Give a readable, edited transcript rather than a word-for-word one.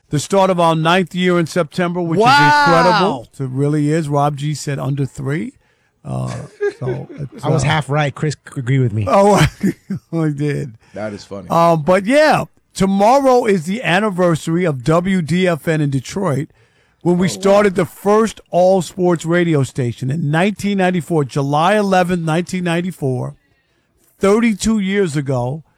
The start of our 9th year in September, which is incredible. It really is. Rob G said under 3. I was half right. Chris agreed with me. Oh, I did. That is funny. But yeah, tomorrow is the anniversary of WDFN in Detroit when we started the first all sports radio station in 1994, July 11th, 1994. 32 years ago,